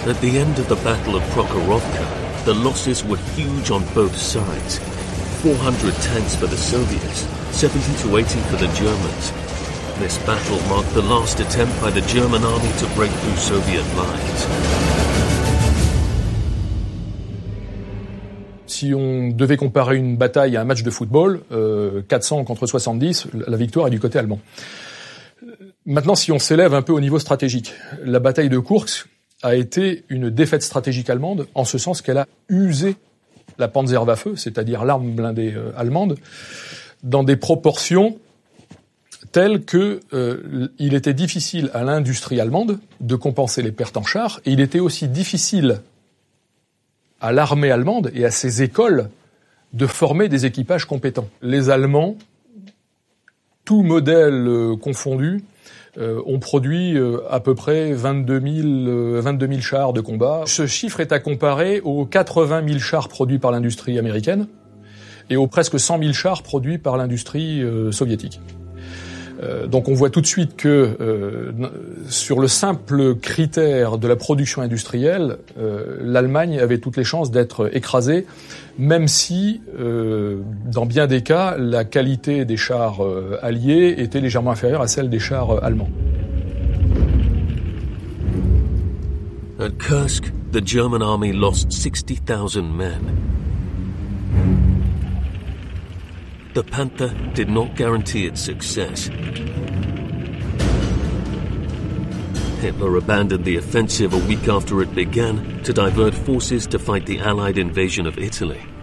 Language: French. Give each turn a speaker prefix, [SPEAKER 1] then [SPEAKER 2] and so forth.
[SPEAKER 1] At the end of the Battle of Prokhorovka, the losses were huge on both sides. 400 tanks for the Soviets, 70 to 80 for the Germans. This battle marked the last attempt by the German army to break through Soviet lines.
[SPEAKER 2] Si on devait comparer une bataille à un match de football, 400 contre 70, la victoire est du côté allemand. Maintenant, si on s'élève un peu au niveau stratégique, la bataille de Kursk a été une défaite stratégique allemande, en ce sens qu'elle a usé la Panzerwaffe, c'est-à-dire l'arme blindée allemande, dans des proportions telles que il était difficile à l'industrie allemande de compenser les pertes en chars, et il était aussi difficile à l'armée allemande et à ses écoles de former des équipages compétents. Les Allemands, tous modèles confondus, ont produit à peu près 22 000 chars de combat. Ce chiffre est à comparer aux 80 000 chars produits par l'industrie américaine et aux presque 100 000 chars produits par l'industrie soviétique. Donc on voit tout de suite que sur le simple critère de la production industrielle, l'Allemagne avait toutes les chances d'être écrasée, même si, dans bien des cas, la qualité des chars alliés était légèrement inférieure à celle des chars allemands.
[SPEAKER 1] At Kursk, the German army lost 60,000 men. The Panther did not guarantee its success. Hitler abandoned the offensive a week after it began to divert forces to fight the Allied invasion of Italy.